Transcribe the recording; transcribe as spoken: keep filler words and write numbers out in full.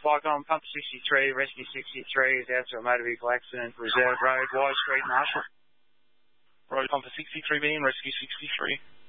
Vicon, Pump sixty-three, Rescue sixty-three is out to a motor vehicle accident, Reserve Road, Y Street, Marshall. Road Pump for sixty-three being Rescue sixty-three.